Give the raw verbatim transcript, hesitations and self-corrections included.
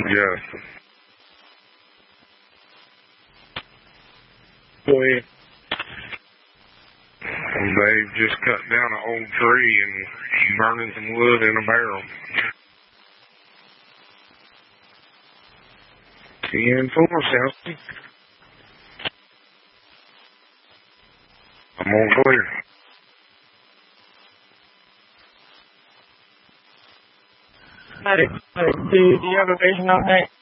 Justin. Go ahead. They've just cut down an old tree and burning some wood in a barrel. ten four, Southie. I'm on clear. Medic, medic, do, do you have a vision on that?